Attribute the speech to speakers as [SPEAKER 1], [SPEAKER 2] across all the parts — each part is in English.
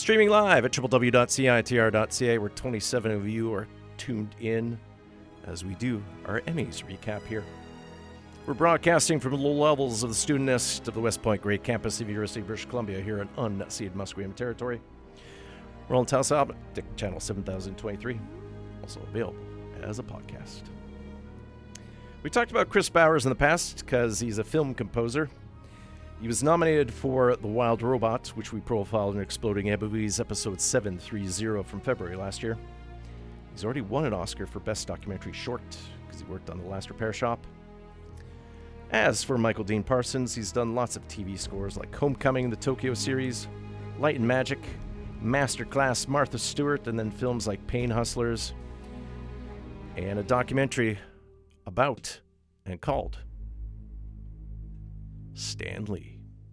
[SPEAKER 1] Streaming live at www.citr.ca, where 27 of you are tuned in as we do our Emmys recap here. We're broadcasting from the low levels of the student nest of the West Point Great Campus of the University of British Columbia here in unceded Musqueam territory. We're on Taos Albert, channel 7023, also available as a podcast. We talked about Chris Bowers in the past because he's a film composer. He was nominated for The Wild Robot, which we profiled in Exploding Movies episode 730 from February last year. He's already won an Oscar for Best Documentary Short because he worked on The Last Repair Shop. As for Michael Dean Parsons, he's done lots of TV scores like Homecoming, the Tokyo series, Light and Magic, Masterclass, Martha Stewart, and then films like Pain Hustlers, and a documentary about and called Stan Lee.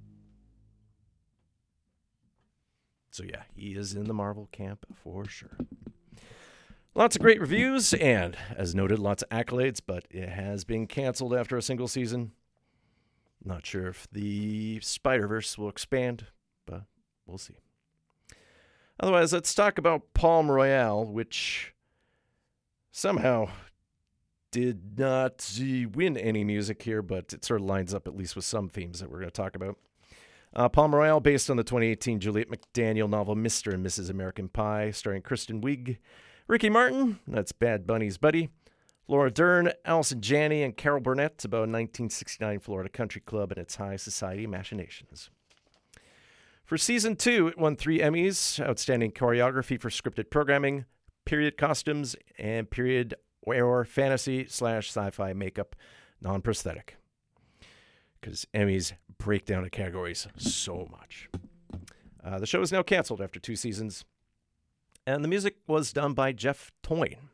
[SPEAKER 1] So yeah, he is in the Marvel camp for sure. Lots of great reviews and, as noted, lots of accolades, but it has been canceled after a single season. Not sure if the Spider-Verse will expand, but we'll see. Otherwise, let's talk about Palm Royale, which somehow did not win any music here, but it sort of lines up at least with some themes that we're going to talk about. Palm Royale, based on the 2018 Juliet McDaniel novel Mr. and Mrs. American Pie, starring Kristen Wiig, Ricky Martin, that's Bad Bunny's buddy, Laura Dern, Allison Janney, and Carol Burnett, about a 1969 Florida country club and its high society machinations. For Season 2, it won 3 Emmys, Outstanding Choreography for Scripted Programming, Period Costumes, and Period or Fantasy/Sci-Fi Makeup, Non-Prosthetic. Because Emmys break down the categories so much. The show is now canceled after 2 seasons, and the music was done by Jeff Toyne.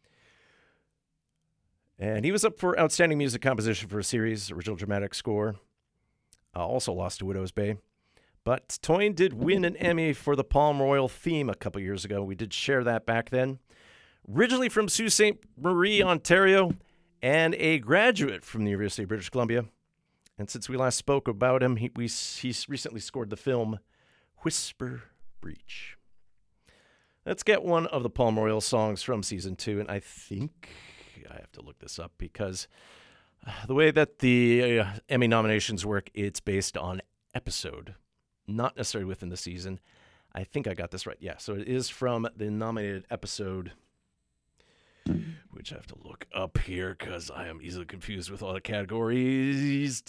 [SPEAKER 1] And he was up for Outstanding Music Composition for a Series, Original Dramatic Score. Also lost to Widow's Bay. But Toyne did win an Emmy for the Palm Royal theme a couple years ago. We did share that back then. Originally from Sault Ste. Marie, Ontario, and a graduate from the University of British Columbia. And since we last spoke about him, he recently scored the film Whisper Breach. Let's get one of the Palm Royal songs from Season 2, and I think I have to look this up because the way that the Emmy nominations work, it's based on episode, not necessarily within the season. I think I got this right. Yeah, so it is from the nominated episode, which I have to look up here because I am easily confused with all the categories.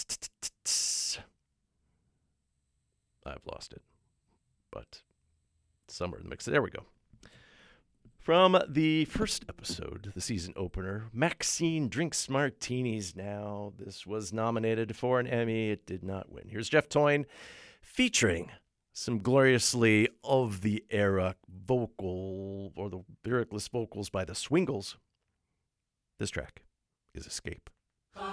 [SPEAKER 1] I've lost it, but somewhere in the mix. There we go. From the first episode, the season opener, Maxine Drinks Martinis Now. This was nominated for an Emmy. It did not win. Here's Jeff Toyne featuring some gloriously of the era vocal, or the lyricless vocals by the Swingles. This track is Escape.